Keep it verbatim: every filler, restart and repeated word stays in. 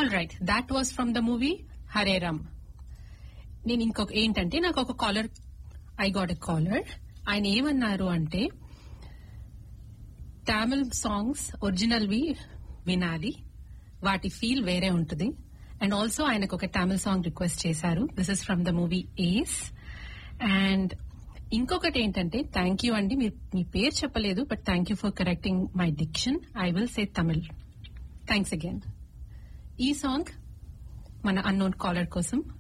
All right, that was from the movie Hare Ram. నేను ఇంకొక ఏంటంటే నాకు ఒక caller, I got a caller. ఆయన ఏమన్నారు అంటే తమిళ్ సాంగ్స్ ఒరిజినల్ వి వినాలి, వాటి ఫీల్ వేరే ఉంటుంది. అండ్ ఆల్సో ఆయనకు ఒక తమిళ్ సాంగ్ రిక్వెస్ట్ చేశారు. This is from the movie ace. And ఇంకొకటి ఏంటంటే థ్యాంక్ యూ అండి, మీరు మీ పేరు చెప్పలేదు, but thank you for correcting my diction. I will say Tamil. Thanks again. ఈ సాంగ్ మన అన్నోన్ కాలర్ కోసం